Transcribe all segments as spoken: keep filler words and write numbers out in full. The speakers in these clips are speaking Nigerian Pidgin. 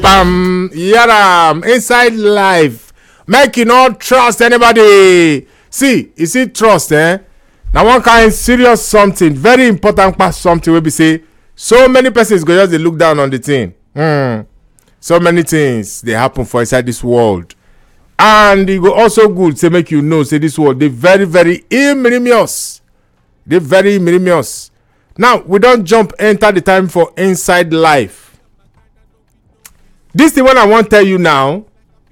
Bam, yaram, inside life. Make you not trust anybody. See, you see trust, eh? Now one kind serious something, very important part something will be say, so many persons go just they look down on the thing. Hmm. So many things they happen for inside this world. And it go also good to make you know, say this world, they very, very ignominious. They very ignominious. Now, we don't jump enter the time for inside life. This thing what I want to tell you now,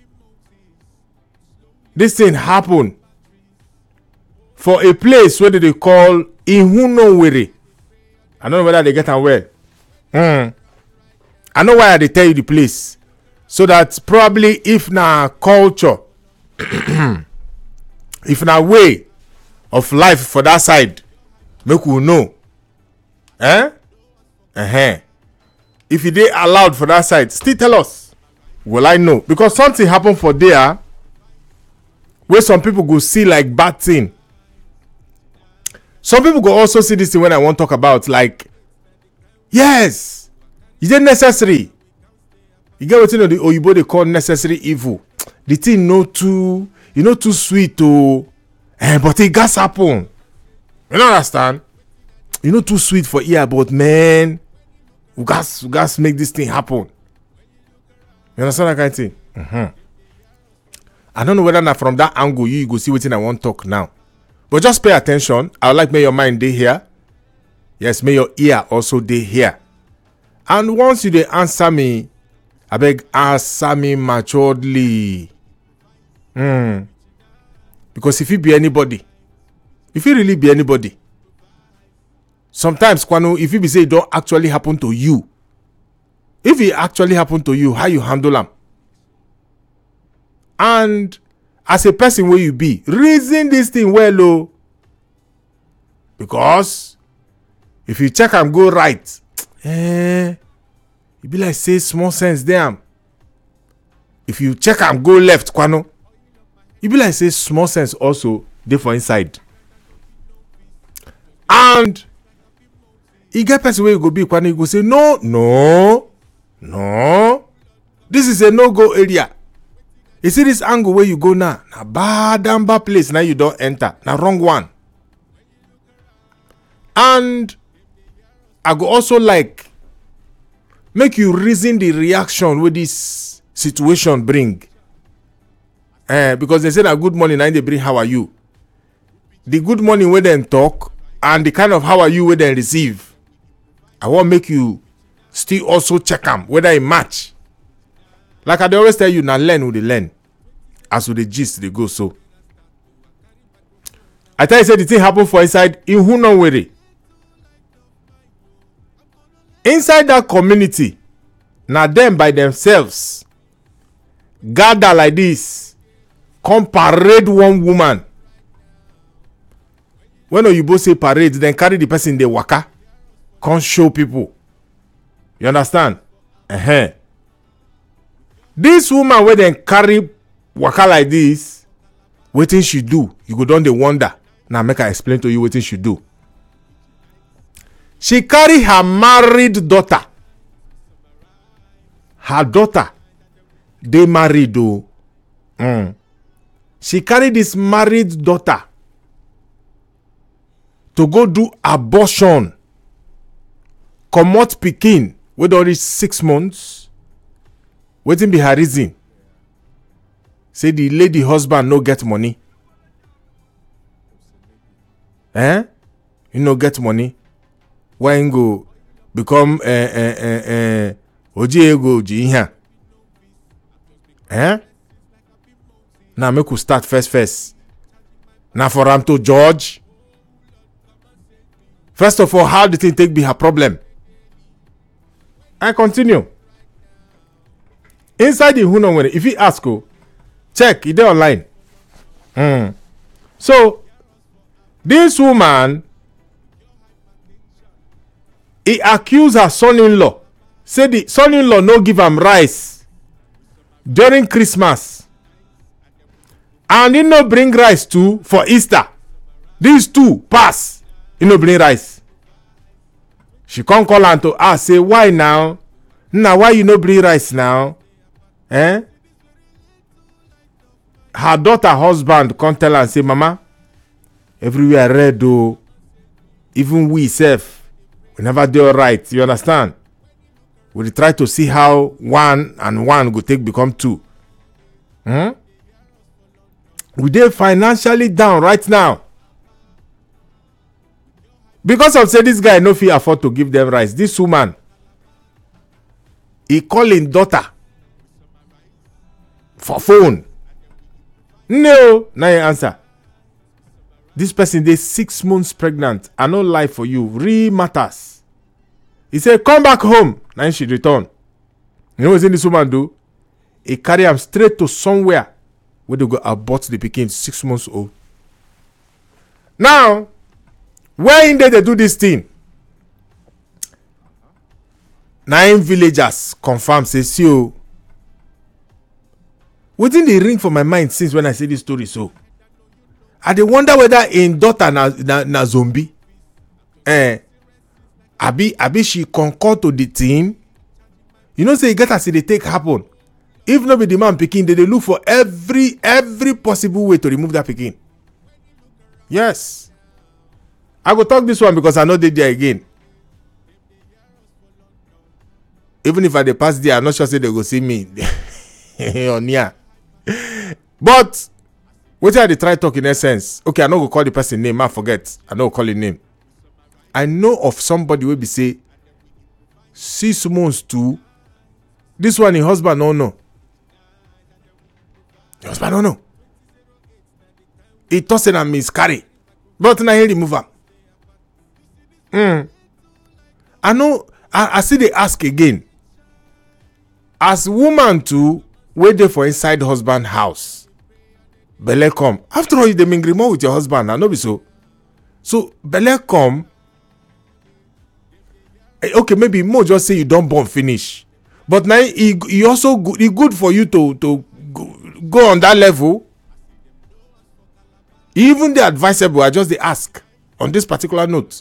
this thing happen for a place where they call Ihunowere. I don't know whether they get aware. Hmm. I know why they tell you the place. So that probably if na culture, if na way of life for that side, make we know. Eh? Uh-huh. If you dey allowed for that side, still tell us. Will I know? Because something happen for there where some people go see like bad thing. Some people go also see this thing when I want to talk about, like, yes, is it necessary? You get what you know the Oyibo they call necessary evil. The thing no too, you know, too sweet to, eh, but it gas happen. You don't understand? You know, too sweet for ear, but man, we gas, we gas make this thing happen. You understand that kind of thing? Mm-hmm. I don't know whether now from that angle you, you go see what I want to talk now. But just pay attention. I would like may your mind dey here. Yes, may your ear also dey here. And once you dey answer me, I beg answer me maturely. Hmm. Because if you be anybody, if you really be anybody, sometimes Kwano, if you be say it don't actually happen to you, if it actually happen to you, how you handle them? And as a person where you be, reason this thing well, oh. Because if you check and go right, eh, it be like say small sense there. If you check and go left, Kwano, it be like say small sense also dey for inside. And you get person where you go be, Kwano, you go say no, no, no. This is a no-go area. You see this angle where you go now, na bad and bad place now you don't enter, na wrong one. And I go also like make you reason the reaction with this situation bring. Eh, because they say that good morning and they bring how are you. The good morning where they talk and the kind of how are you where they receive. I want make you still also check them whether it match. Like I always tell you, now learn with the learn. As with the gist, they go so. I tell you, say the thing happen for inside Ihunowere. Inside that community, now them by themselves gather like this, come parade one woman. When you both say parade, then carry the person in the waka, come show people. You understand? Uh-huh. This woman where then carry waka like this, wetin she do, you go down the wonder. Now make I explain to you wetin she do. She carry her married daughter. Her daughter, they married though. Mm. She carry this married daughter to go do abortion. Comot pikin wey don reach six months. Wetin be her reason? Say the lady husband no get money. Eh? You no get money. When go become eh eh eh eh oji ego oji here. Eh? Now make we start first first. Now for am to judge. First of all, how the thing take be her problem? I continue. Inside the Ihunowere, if you ask you, check, it is online. Mm. So, this woman, he accused her son-in-law. Say the son-in-law no give him rice during Christmas. And he no bring rice too for Easter. These two pass. He no bring rice. She come call her to ask, say, why now? Now, why you no bring rice now? Eh? Her daughter husband come tell her and say, Mama, everywhere red though. Even we self, we never do all right. You understand? We try to see how one and one go take become two. Hmm? We dey financially down right now. Because of say this guy no fit afford to give them rice. This woman, he call him daughter for phone. No, now you answer. This person dey six months pregnant. I no lie for you. Real matters. He said, come back home. Now she return. You know what this woman do? He carry him straight to somewhere where they go abort the pikin six months old. Now, where in there they do this thing? Nine villagers confirm say, see you. Within the ring for my mind since when I say this story, so I dey wonder whether in daughter na, na, na zombie. Eh, abi abi she concur to the thing. You know say you get as they take happen. If not be the man pikin, they, they look for every every possible way to remove that pikin. Yes. I go talk this one because I know they there again. Even if I dey pass there, I'm not sure say they go see me on here. But what I dey try talk in essence. Okay, I no go call the person name. I forget. I no go call him name. I know of somebody will be say six months too. This one, his husband no know. His husband no know. He tossing and miscarry, but now he remove am. Hmm. I know. I, I see they ask again. As woman too, wait there for inside husband house. Belle come. After all, you dey mingle more with your husband. I know be so. So Belle come. Okay, maybe more just say you don't born finish, but now he, he also good. He good for you to to go, go on that level. Even the advisable, I just they ask on this particular note.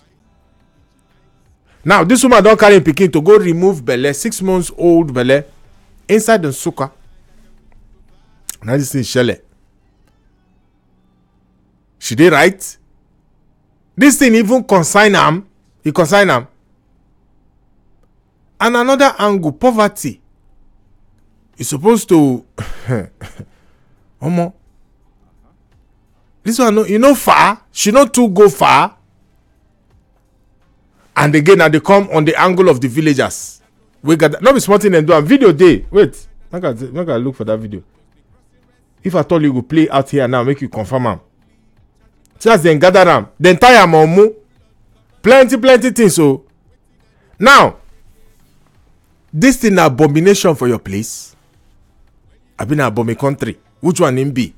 Now this woman don't carry pikin to go remove Belle, six months old Belle, inside the suka. Now this is Shelley. She did right. This thing even consign am. He consign am. And another angle, poverty. Is supposed to Omo. This one no, you know far. She not too go far. And again, now they come on the angle of the villagers. We got not be smarting and do a video day. Wait, I gotta, I gotta look for that video. If I told you go play out here now, make you confirm am. Just then gather them, then tie am on mo. Plenty, plenty things. So now, this thing na abomination for your place. I been abomin country. Which one in be?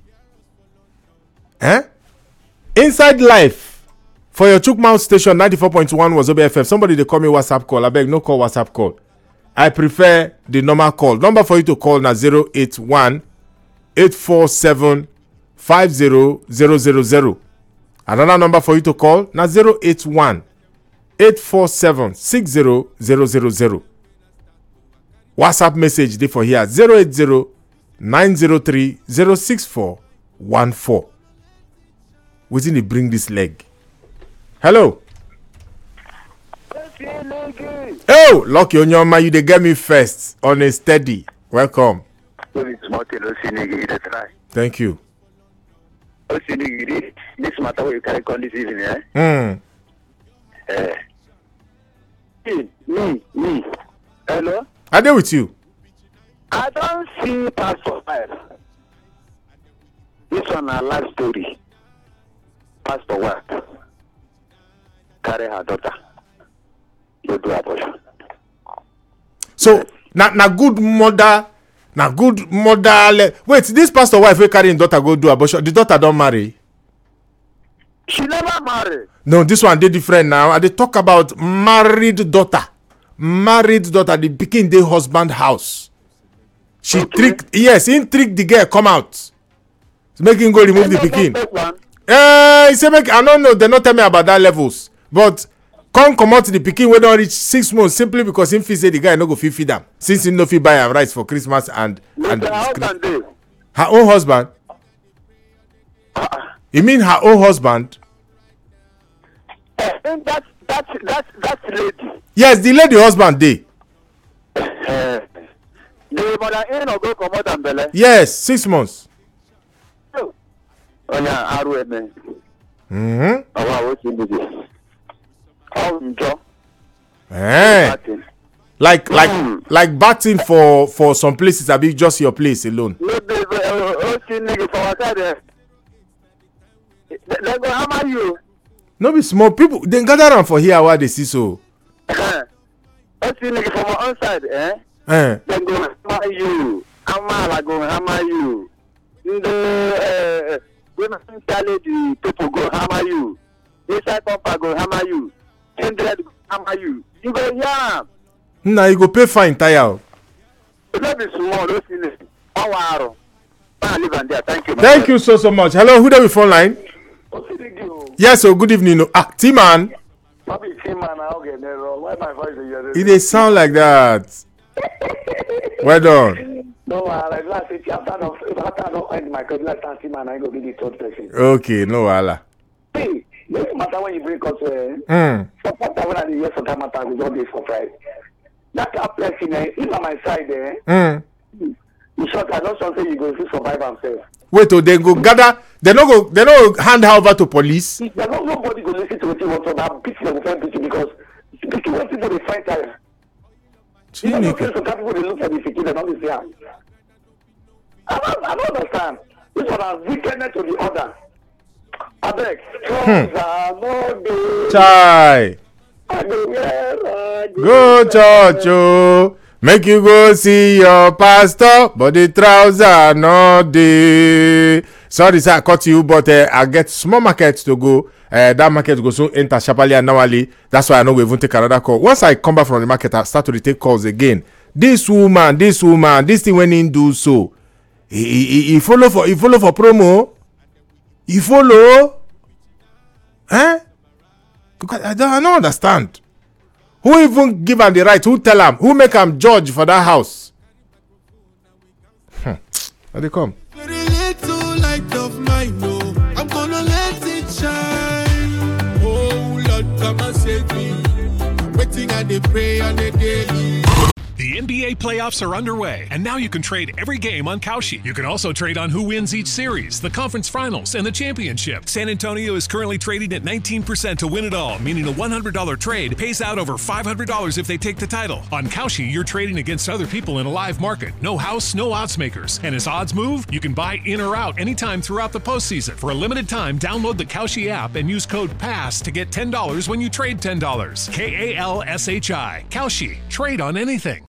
Eh? Inside life. For your Chukmount station, ninety-four point one was O B F M. Somebody they call me WhatsApp call. I beg no call WhatsApp call. I prefer the normal call. Number for you to call now zero eight one, eight four seven, five zero zero zero zero. Another number for you to call now zero eight one, eight four seven, six zero zero zero zero. WhatsApp message dey for here zero eight zero, nine zero three, zero six four one four. Within they bring this leg. Hello. Oh, Lucky Onyoma, you they get me first on a steady. Welcome. Thank you. This matter where you carry on this evening, eh? Hmm. Eh. Me, me, me. Hello? I deal with you. I don't see Pastor Wife. This one a life story. Pastor Wife. Carry her daughter. You do abortion. So na na good mother, na good mother. Wait, this pastor wife will carry his daughter go do abortion. The daughter don't marry. She never married. No, this one they different now. And they talk about married daughter, married daughter. The pikin dey husband house. She okay. trick yes, in trick the girl come out. So make him go remove the pikin. Eh, he say make I don't know. They not tell me about that levels, but come comot the pikin wey don reach six months simply because him feel say the guy no go fit feed am since him no fit buy am rice for Christmas and and her husband dey. Her own husband. You mean her own husband? Uh, that that that that lady. Yes, the lady husband dey. Uh, the mother in or go comot am belle. Yes, six months. Oh yeah, R M. Mm-hmm. Oh wow, what's in this? Oh, enjoy. Eh. Like like mm. like batting for for some places, I be just your place alone. No, they oh, nigga for what side. They go hammer you. No be small people. They gather around for here while they see so. Oh, nigga from my own side, eh? Eh. They go hammer you. Hammer, I go hammer you. The uh, women the people go hammer you. Inside papa go hammer you. Kindred go hammer you. You go yeah. Nah, you go pay fine tire. Let me small, don't see it. One hour. I live on there. Thank you. Thank friend. you so so much. Hello, who there with phone line? Yes, so good evening. Ah, T-Man. It they sound like that. Well done. No, I like to say after I don't end my career, I see man, I go be the third person. Okay, no wala. See, no matter when you bring us, mm. for that when I hear for that matter, we don't be surprised. That person, if on my side there, mm. in short, I don't say you go to survive himself. Wait, oh, they go gather. They no go. They no hand her over to police. There no nobody go listen to what you want to about pity them find pity because pity when people they find time. You know, some people they look at the city, they don't say. I don't, I don't understand. This one has wickedness to the other. I beg. Hmm. Chai. Go church, oh. Make you go see your pastor, but the trouser not there. Sorry, sir, I cut you, but uh, I get small market to go. Uh, that market go soon enter sharply and normally. That's why I know we won't take another call. Once I come back from the market, I start to take calls again. This woman, this woman, this thing when he do so. He, he, he follow for he follow for promo. He follow. Eh? I don't, I don't understand. Who even give him the right? Who tell him? Who make him judge for that house? Hmm. How they come? Very little light of mine, no. I'm gonna let it shine. Oh Lord, come and save me. I'm waiting and they pray on the daily. The N B A playoffs are underway, and now you can trade every game on Kalshi. You can also trade on who wins each series, the conference finals, and the championship. San Antonio is currently trading at nineteen percent to win it all, meaning a one hundred dollars trade pays out over five hundred dollars if they take the title. On Kalshi, you're trading against other people in a live market. No house, no odds makers. And as odds move, you can buy in or out anytime throughout the postseason. For a limited time, download the Kalshi app and use code PASS to get ten dollars when you trade ten dollars. K A L S H I. Kalshi. Trade on anything.